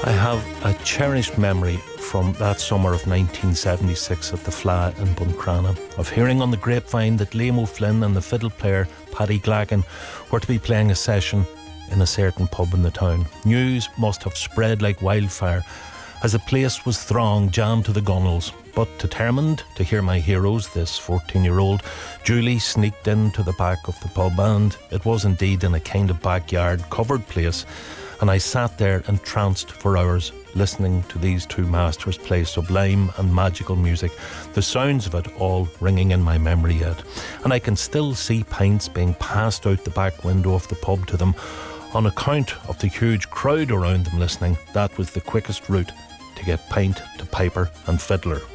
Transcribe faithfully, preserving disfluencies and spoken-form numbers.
I have a cherished memory from that summer of nineteen seventy-six at the Fla in Buncrana of hearing on the grapevine that Liam O'Flynn and the fiddle player Paddy Glacken were to be playing a session in a certain pub in the town. News must have spread like wildfire as the place was thronged, jammed to the gunnels. But determined to hear my heroes, this fourteen-year-old Julie sneaked into the back of the pub, and it was indeed in a kind of backyard covered place, and I sat there entranced for hours listening to these two masters play sublime and magical music, the sounds of it all ringing in my memory yet. And I can still see pints being passed out the back window of the pub to them. On account of the huge crowd around them listening, that was the quickest route to get pint to piper and fiddler.